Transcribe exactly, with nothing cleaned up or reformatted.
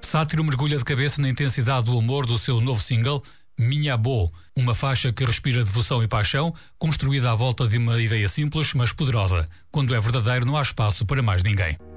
Sátiro mergulha de cabeça na intensidade do humor do seu novo single, Minha Abó, uma faixa que respira devoção e paixão, construída à volta de uma ideia simples, mas poderosa. Quando é verdadeiro, não há espaço para mais ninguém.